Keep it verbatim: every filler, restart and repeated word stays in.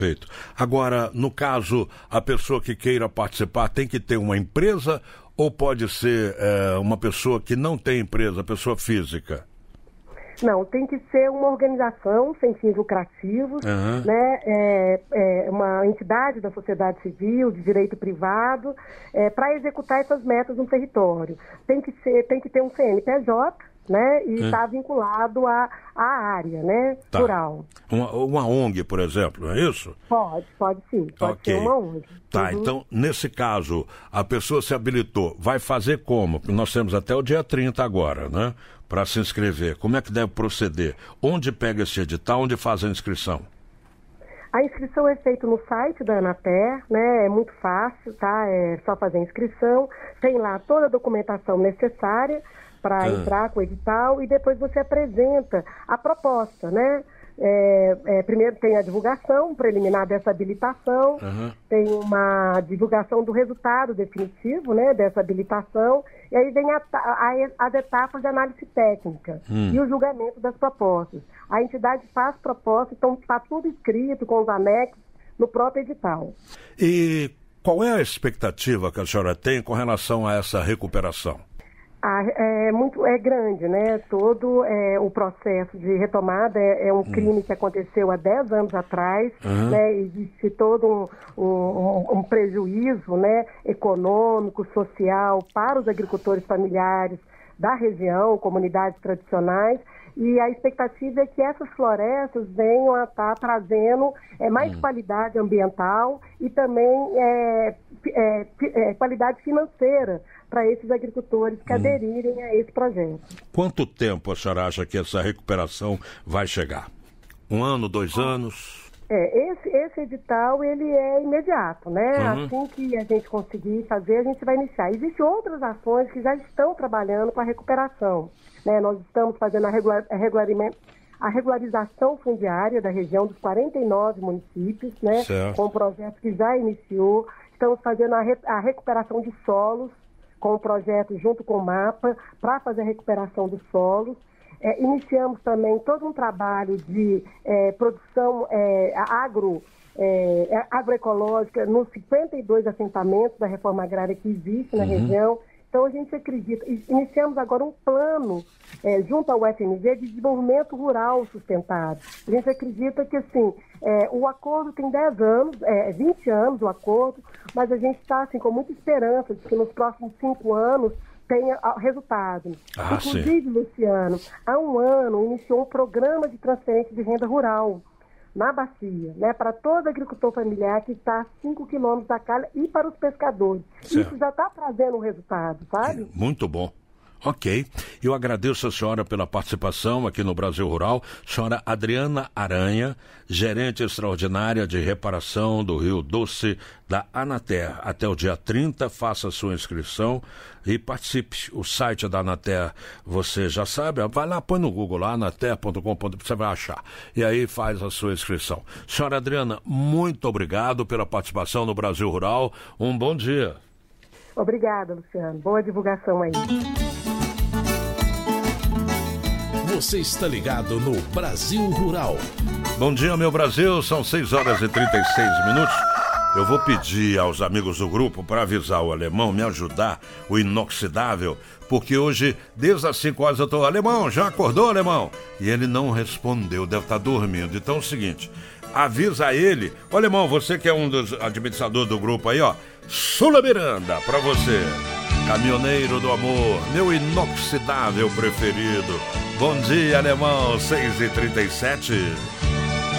Perfeito. Agora, no caso, a pessoa que queira participar tem que ter uma empresa ou pode ser é, uma pessoa que não tem empresa, pessoa física? Não, tem que ser uma organização sem fins lucrativos, uhum. né? é, é uma entidade da sociedade civil, de direito privado, é, para executar essas metas no território. Tem que ser, tem que ter um C N P J, né? E está é. vinculado à, à área, né? Tá. Rural. Uma, uma O N G, por exemplo, não é isso? Pode, pode sim. Pode okay. ser uma O N G. Tá, uhum. Então, nesse caso, a pessoa se habilitou, vai fazer como? Porque nós temos até o dia trinta agora, né? Para se inscrever. Como é que deve proceder? Onde pega esse edital? Onde faz a inscrição? A inscrição é feita no site da Anater, né? É muito fácil, tá? É só fazer a inscrição. Tem lá toda a documentação necessária para ah. entrar com o edital e depois você apresenta a proposta, né? É, é, primeiro tem a divulgação preliminar dessa habilitação, uhum. tem uma divulgação do resultado definitivo, né, dessa habilitação, e aí vem a, a, as etapas de análise técnica hum. e o julgamento das propostas. A entidade faz proposta, então está tudo escrito com os anexos no próprio edital. E qual é a expectativa que a senhora tem com relação a essa recuperação? Ah, é, muito, é grande, né? Todo é, o processo de retomada é, é um hum. crime que aconteceu há dez anos atrás, uhum. né? Existe todo um, um, um prejuízo, né? Econômico, social para os agricultores familiares da região, comunidades tradicionais, e a expectativa é que essas florestas venham a estar trazendo é, mais hum. qualidade ambiental e também é, é, é, qualidade financeira para esses agricultores que hum. aderirem a esse projeto. Quanto tempo a senhora acha que essa recuperação vai chegar? Um ano, dois anos? É, esse, esse edital, ele é imediato, né? Uhum. Assim que a gente conseguir fazer, a gente vai iniciar. Existem outras ações que já estão trabalhando com a recuperação, né? Nós estamos fazendo a, regular, a, regular, a regularização fundiária da região dos quarenta e nove municípios, né? Certo. Com um projeto que já iniciou. Estamos fazendo a, re, a recuperação de solos, com o projeto junto com o MAPA, para fazer a recuperação dos solos. É, iniciamos também todo um trabalho de é, produção é, agro, é, agroecológica nos cinquenta e dois assentamentos da reforma agrária que existe na uhum. região. Então, a gente acredita, iniciamos agora um plano é, junto ao F M V de desenvolvimento rural sustentável. A gente acredita que, assim, é, o acordo tem dez anos, é, vinte anos o acordo, mas a gente está, assim, com muita esperança de que nos próximos cinco anos tenha resultado. Ah, Inclusive, sim. Luciano, há um ano iniciou um programa de transferência de renda rural na bacia, né, para todo agricultor familiar que está a cinco quilômetros da calha e para os pescadores. Certo. Isso já está trazendo um resultado, sabe? Muito bom. Ok. Eu agradeço a senhora pela participação aqui no Brasil Rural. Senhora Adriana Aranha, gerente extraordinária de reparação do Rio Doce da Anater. Até o dia trinta, faça a sua inscrição e participe. O site da Anater, você já sabe, vai lá, põe no Google lá, anater ponto com ponto br, você vai achar. E aí faz a sua inscrição. Senhora Adriana, muito obrigado pela participação no Brasil Rural. Um bom dia. Obrigada, Luciano. Boa divulgação aí. Você está ligado no Brasil Rural. Bom dia, meu Brasil. São seis horas e trinta e seis minutos. Eu vou pedir aos amigos do grupo para avisar o Alemão, me ajudar, o inoxidável, porque hoje, desde as cinco horas, eu estou... Alemão, já acordou, Alemão? E ele não respondeu, deve estar dormindo. Então é o seguinte, avisa ele. Ô, Alemão, você que é um dos administradores do grupo aí, ó. Sula Miranda, para você. Caminhoneiro do amor, meu inoxidável preferido. Bom dia, Alemão, seis e trinta e sete.